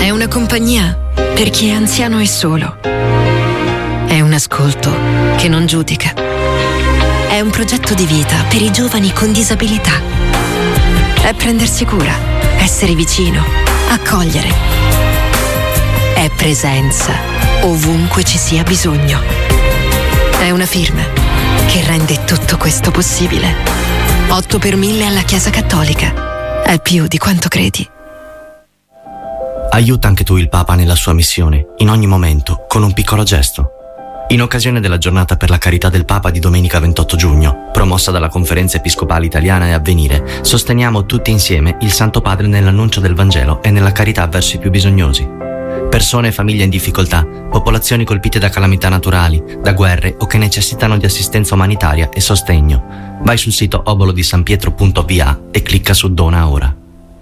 È una compagnia per chi è anziano e solo. È un ascolto che non giudica. È un progetto di vita per i giovani con disabilità. È prendersi cura, essere vicino, accogliere. È presenza ovunque ci sia bisogno. È una firma che rende tutto questo possibile. 8 per 1000 alla Chiesa Cattolica. È più di quanto credi. Aiuta anche tu il Papa nella sua missione, in ogni momento, con un piccolo gesto. In occasione della giornata per la carità del Papa di domenica 28 giugno, promossa dalla Conferenza Episcopale Italiana e Avvenire, sosteniamo tutti insieme il Santo Padre nell'annuncio del Vangelo e nella carità verso i più bisognosi. Persone e famiglie in difficoltà, popolazioni colpite da calamità naturali, da guerre o che necessitano di assistenza umanitaria e sostegno. Vai sul sito obolodisanpietro.va e clicca su Dona ora.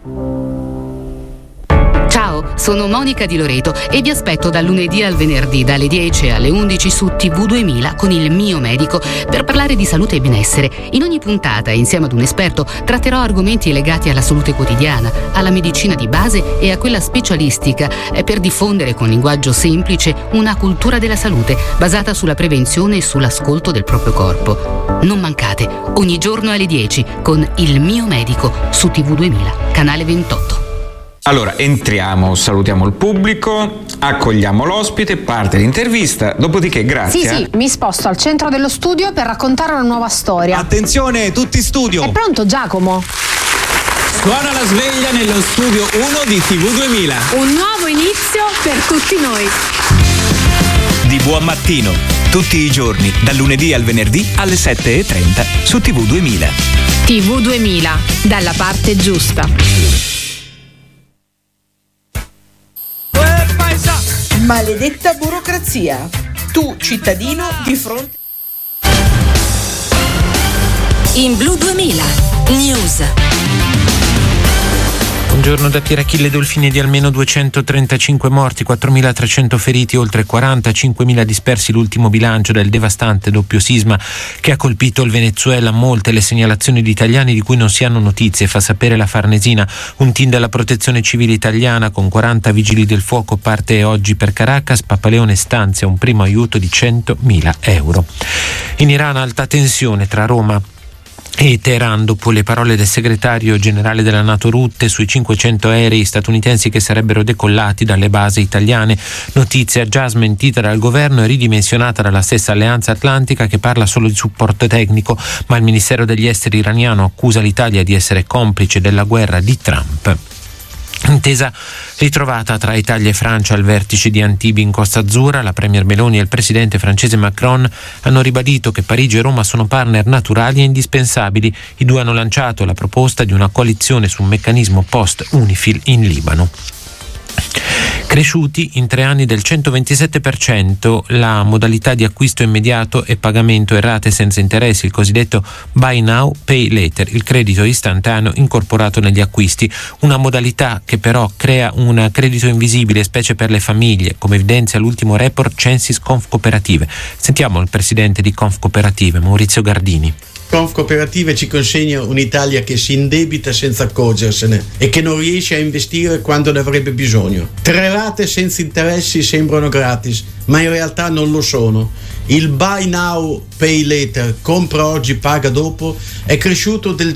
Ciao, sono Monica Di Loreto e vi aspetto dal lunedì al venerdì dalle 10 alle 11 su TV 2000 con il mio medico per parlare di salute e benessere. In ogni puntata, insieme ad un esperto, tratterò argomenti legati alla salute quotidiana, alla medicina di base e a quella specialistica per diffondere con linguaggio semplice una cultura della salute basata sulla prevenzione e sull'ascolto del proprio corpo. Non mancate, ogni giorno alle 10 con il mio medico su TV 2000, canale 28. Allora, entriamo, salutiamo il pubblico, accogliamo l'ospite, parte l'intervista, dopodiché grazie. Sì, mi sposto al centro dello studio per raccontare una nuova storia. Attenzione, tutti in studio. È pronto Giacomo? Suona la sveglia nello studio 1 di TV 2000. Un nuovo inizio per tutti noi. Di buon mattino, tutti i giorni, dal lunedì al venerdì alle 7:30 su TV 2000. TV 2000, dalla parte giusta. Maledetta burocrazia. Tu, cittadino, di fronte. In Blu 2000 News. Buongiorno da Pierachille Dolfini. Di almeno 235 morti, 4.300 feriti, oltre 45.000 dispersi l'ultimo bilancio del devastante doppio sisma che ha colpito il Venezuela. Molte le segnalazioni di italiani di cui non si hanno notizie, fa sapere la Farnesina. Un team della Protezione Civile italiana con 40 vigili del fuoco parte oggi per Caracas. Papaleone stanzia un primo aiuto di 100.000 euro. In Iran alta tensione tra Roma e Teheran dopo le parole del segretario generale della NATO Rutte sui 500 aerei statunitensi che sarebbero decollati dalle basi italiane. Notizia già smentita dal governo e ridimensionata dalla stessa Alleanza Atlantica, che parla solo di supporto tecnico, ma il Ministero degli Esteri iraniano accusa l'Italia di essere complice della guerra di Trump. Intesa ritrovata tra Italia e Francia al vertice di Antibes in Costa Azzurra. La premier Meloni e il presidente francese Macron hanno ribadito che Parigi e Roma sono partner naturali e indispensabili. I due hanno lanciato la proposta di una coalizione su un meccanismo post-UNIFIL in Libano. Cresciuti in 3 anni del 127% la modalità di acquisto immediato e pagamento e rate senza interessi, il cosiddetto Buy Now, Pay Later, il credito istantaneo incorporato negli acquisti, una modalità che però crea un credito invisibile, specie per le famiglie, come evidenzia l'ultimo report Censis Confcooperative. Sentiamo il presidente di Confcooperative, Maurizio Gardini. Confcooperative ci consegna un'Italia che si indebita senza accorgersene e che non riesce a investire quando ne avrebbe bisogno. 3 rate senza interessi sembrano gratis, ma in realtà non lo sono. Il Buy Now, Pay Later, compra oggi, paga dopo, è cresciuto del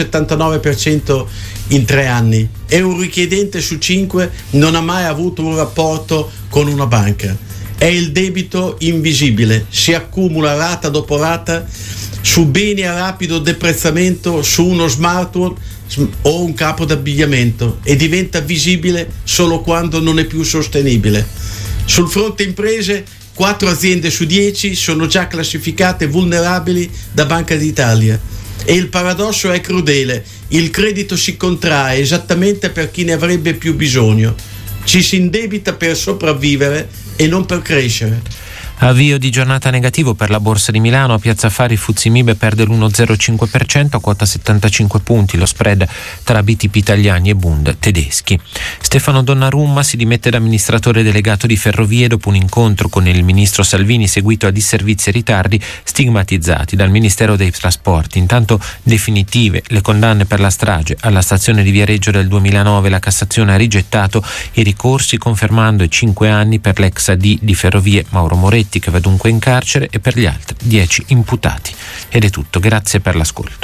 179% in 3 anni e un richiedente su 5 non ha mai avuto un rapporto con una banca. È il debito invisibile, si accumula rata dopo rata su beni a rapido deprezzamento, su uno smartphone o un capo d'abbigliamento, e diventa visibile solo quando non è più sostenibile. Sul fronte imprese, 4 aziende su 10 sono già classificate vulnerabili da Banca d'Italia. E il paradosso è crudele: il credito si contrae esattamente per chi ne avrebbe più bisogno. Ci si indebita per sopravvivere e non per crescere. Avvio di giornata negativo per la Borsa di Milano. A Piazza Affari FTSE MIB perde l'1,05% a quota 75 punti, lo spread tra BTP italiani e Bund tedeschi. Stefano Donnarumma si dimette da amministratore delegato di Ferrovie dopo un incontro con il ministro Salvini seguito a disservizi e ritardi stigmatizzati dal Ministero dei Trasporti. Intanto definitive le condanne per la strage alla stazione di Viareggio del 2009. La Cassazione ha rigettato i ricorsi confermando i 5 anni per l'ex AD di Ferrovie Mauro Moretti, che va dunque in carcere, e per gli altri 10 imputati. Ed è tutto, grazie per l'ascolto.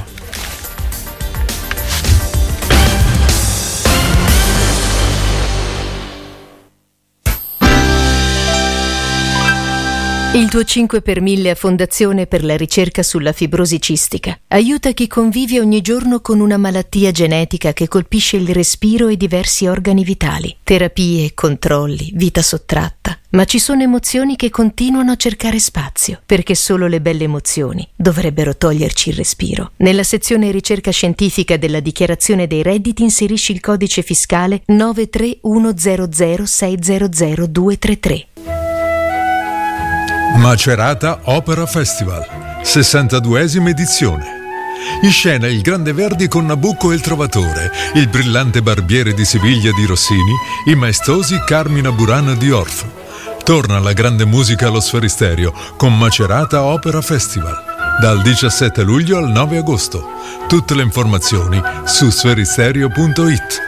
Il tuo 5 per 1000 a Fondazione per la ricerca sulla fibrosi cistica aiuta chi convive ogni giorno con una malattia genetica che colpisce il respiro e diversi organi vitali. Terapie, controlli, vita sottratta. Ma ci sono emozioni che continuano a cercare spazio, perché solo le belle emozioni dovrebbero toglierci il respiro. Nella sezione ricerca scientifica della dichiarazione dei redditi inserisci il codice fiscale 93100600233. Macerata Opera Festival, 62esima edizione. In scena il Grande Verdi con Nabucco e il Trovatore, il brillante Barbiere di Siviglia di Rossini, i maestosi Carmina Burana di Orff. Torna la grande musica allo Sferisterio con Macerata Opera Festival, dal 17 luglio al 9 agosto. Tutte le informazioni su sferisterio.it.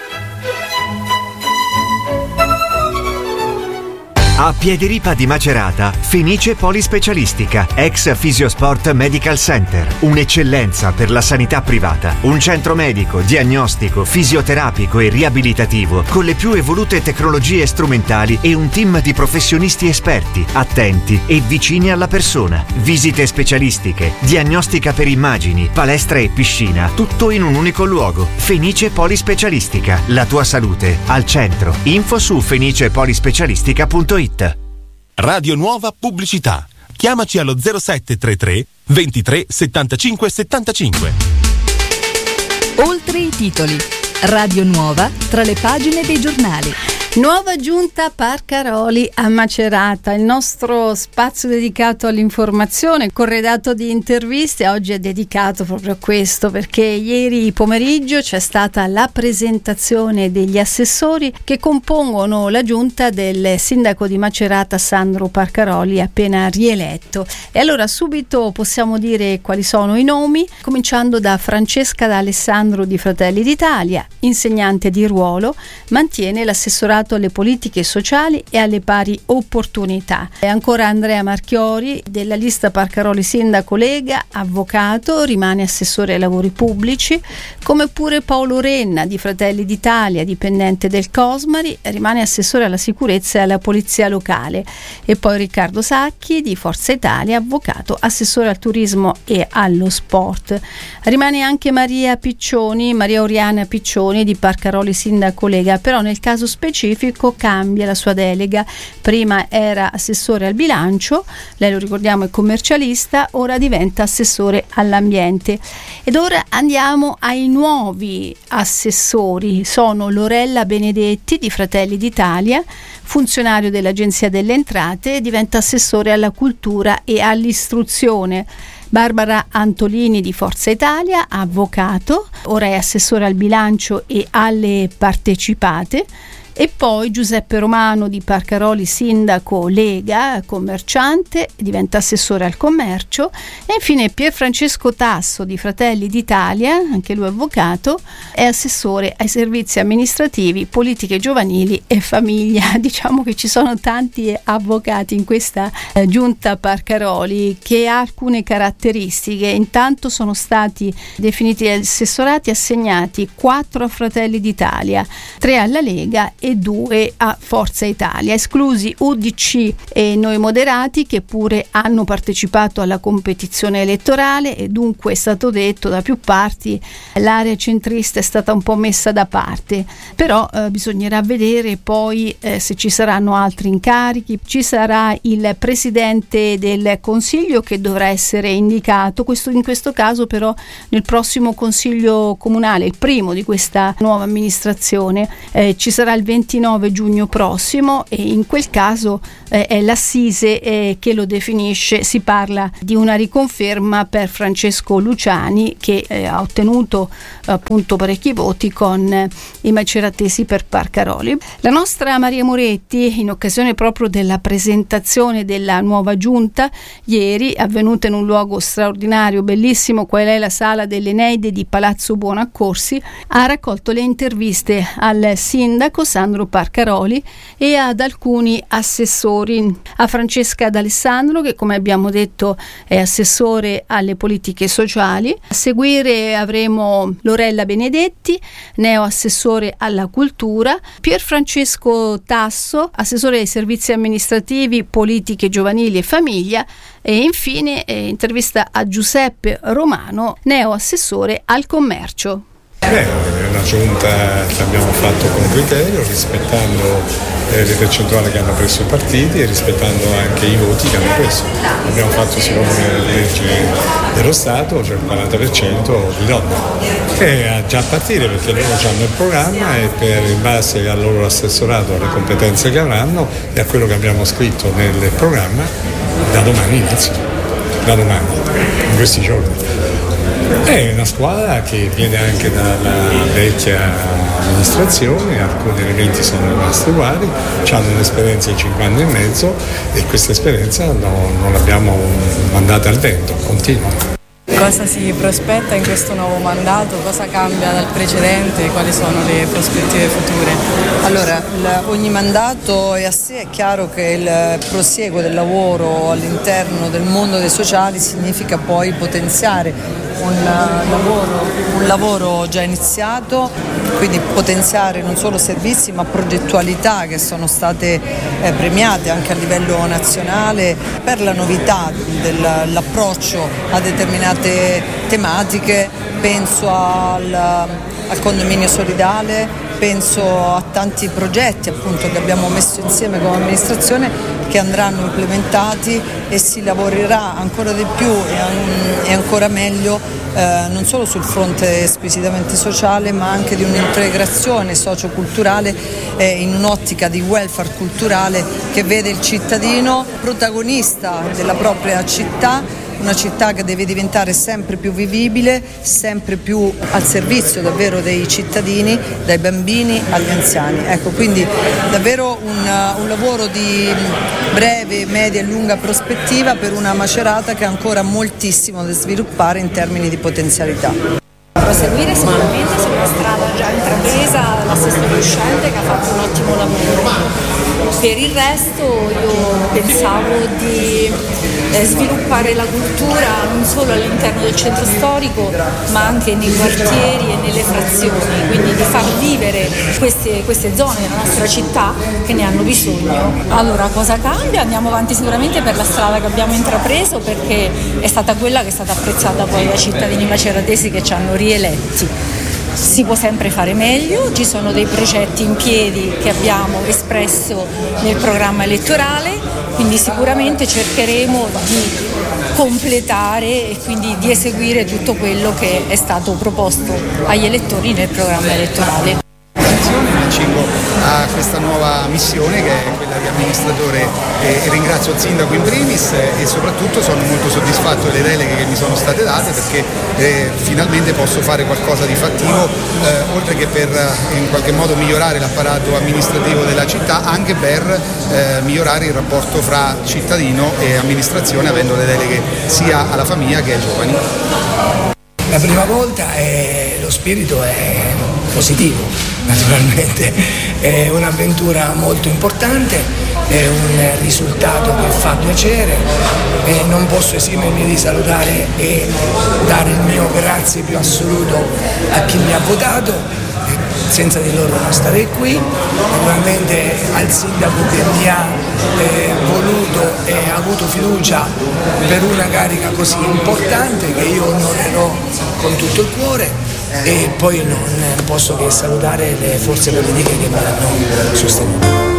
A Piediripa di Macerata, Fenice Polispecialistica, ex Fisiosport Medical Center. Un'eccellenza per la sanità privata. Un centro medico, diagnostico, fisioterapico e riabilitativo con le più evolute tecnologie strumentali e un team di professionisti esperti, attenti e vicini alla persona. Visite specialistiche, diagnostica per immagini, palestra e piscina, tutto in un unico luogo. Fenice Polispecialistica, la tua salute al centro. Info su fenicepolispecialistica.it. Radio Nuova Pubblicità. Chiamaci allo 0733 23 75 75. Oltre i titoli. Radio Nuova tra le pagine dei giornali. Nuova giunta Parcaroli a Macerata, il nostro spazio dedicato all'informazione, corredato di interviste. Oggi è dedicato proprio a questo, perché ieri pomeriggio c'è stata la presentazione degli assessori che compongono la giunta del sindaco di Macerata Sandro Parcaroli, appena rieletto. E allora subito possiamo dire quali sono i nomi, cominciando da Francesca D'Alessandro di Fratelli d'Italia, insegnante di ruolo, mantiene l'assessorato alle politiche sociali e alle pari opportunità. E ancora Andrea Marchiori della lista Parcaroli Sindaco Lega, avvocato, rimane assessore ai lavori pubblici, come pure Paolo Renna di Fratelli d'Italia, dipendente del Cosmari, rimane assessore alla sicurezza e alla polizia locale. E poi Riccardo Sacchi di Forza Italia, avvocato, assessore al turismo e allo sport. Rimane anche Maria Oriana Piccioni di Parcaroli Sindaco Lega, però nel caso specifico cambia la sua delega. Prima era assessore al bilancio, lei lo ricordiamo è commercialista, ora diventa assessore all'ambiente. Ed ora andiamo ai nuovi assessori. Sono Lorella Benedetti di Fratelli d'Italia, funzionario dell'Agenzia delle Entrate, diventa assessore alla cultura e all'istruzione. Barbara Antolini di Forza Italia, avvocato, ora è assessore al bilancio e alle partecipate. E poi Giuseppe Romano di Parcaroli Sindaco Lega, commerciante, diventa assessore al commercio. E infine Pierfrancesco Tasso di Fratelli d'Italia, anche lui avvocato, è assessore ai servizi amministrativi, politiche giovanili e famiglia. Diciamo che ci sono tanti avvocati in questa giunta Parcaroli, che ha alcune caratteristiche. Intanto sono stati definiti assessorati assegnati 4 a Fratelli d'Italia, 3 alla Lega e 2 a Forza Italia, esclusi UDC e Noi Moderati, che pure hanno partecipato alla competizione elettorale, e dunque è stato detto da più parti l'area centrista è stata un po' messa da parte. Però bisognerà vedere poi se ci saranno altri incarichi. Ci sarà il presidente del consiglio che dovrà essere indicato, in questo caso però nel prossimo consiglio comunale, il primo di questa nuova amministrazione. Ci sarà il 29 giugno prossimo, e in quel caso è l'Assise che lo definisce. Si parla di una riconferma per Francesco Luciani, che ha ottenuto appunto parecchi voti con i maceratesi per Parcaroli. La nostra Maria Moretti, in occasione proprio della presentazione della nuova giunta ieri, avvenuta in un luogo straordinario, bellissimo, qual è la Sala delle Eneide di Palazzo Buonaccorsi, ha raccolto le interviste al sindaco Sandro Parcaroli e ad alcuni assessori. A Francesca D'Alessandro, che come abbiamo detto è assessore alle politiche sociali. A seguire avremo Lorella Benedetti, neo assessore alla cultura, Pierfrancesco Tasso, assessore ai servizi amministrativi, politiche giovanili e famiglia, e infine intervista a Giuseppe Romano, neo assessore al commercio. È una giunta che abbiamo fatto con criterio, rispettando le percentuali che hanno preso i partiti e rispettando anche i voti che hanno preso. Abbiamo fatto secondo le leggi dello Stato, cioè il 40% di donne. E già a partire, perché loro hanno il programma, e in base al loro assessorato, alle competenze che avranno e a quello che abbiamo scritto nel programma, da domani inizio. Da domani, in questi giorni. È una squadra che viene anche dalla vecchia amministrazione, alcuni elementi sono rimasti uguali, hanno un'esperienza di 5 anni e mezzo e questa esperienza non l'abbiamo mandata al vento, continua. Cosa si prospetta in questo nuovo mandato? Cosa cambia dal precedente? Quali sono le prospettive future? Allora, ogni mandato è a sé. È chiaro che il prosieguo del lavoro all'interno del mondo dei sociali significa poi potenziare un lavoro già iniziato, quindi potenziare non solo servizi ma progettualità che sono state premiate anche a livello nazionale per la novità dell'approccio a determinate tematiche. Penso al condominio solidale, penso a tanti progetti appunto che abbiamo messo insieme come amministrazione che andranno implementati, e si lavorerà ancora di più e ancora meglio non solo sul fronte squisitamente sociale, ma anche di un'integrazione socioculturale in un'ottica di welfare culturale che vede il cittadino protagonista della propria città, una città che deve diventare sempre più vivibile, sempre più al servizio davvero dei cittadini, dai bambini agli anziani. Ecco, quindi davvero un lavoro di breve, media e lunga prospettiva per una Macerata che ha ancora moltissimo da sviluppare in termini di potenzialità. Proseguire sicuramente su una strada già intrapresa, l'assessore uscente che ha fatto un ottimo lavoro. Per il resto io pensavo di sviluppare la cultura non solo all'interno del centro storico ma anche nei quartieri e nelle frazioni, quindi di far vivere queste zone della nostra città che ne hanno bisogno. Allora, cosa cambia? Andiamo avanti sicuramente per la strada che abbiamo intrapreso, perché è stata quella che è stata apprezzata poi dai cittadini maceratesi che ci hanno rieletti. Si può sempre fare meglio, ci sono dei progetti in piedi che abbiamo espresso nel programma elettorale, quindi sicuramente cercheremo di completare e quindi di eseguire tutto quello che è stato proposto agli elettori nel programma elettorale. Mi accingo a questa nuova missione che è quella di amministratore e ringrazio il sindaco in primis e soprattutto sono molto soddisfatto delle deleghe che mi sono state date, perché finalmente posso fare qualcosa di fattivo, oltre che per in qualche modo migliorare l'apparato amministrativo della città, anche per migliorare il rapporto fra cittadino e amministrazione, avendo le deleghe sia alla famiglia che ai giovani. La prima volta lo spirito è positivo, naturalmente, è un'avventura molto importante, è un risultato che fa piacere e non posso esimermi di salutare e dare il mio grazie più assoluto a chi mi ha votato. Senza di loro non starei qui, naturalmente al sindaco che mi ha voluto e ha avuto fiducia per una carica così importante che io onorerò con tutto il cuore, e poi non posso che salutare le forze politiche che mi hanno sostenuto.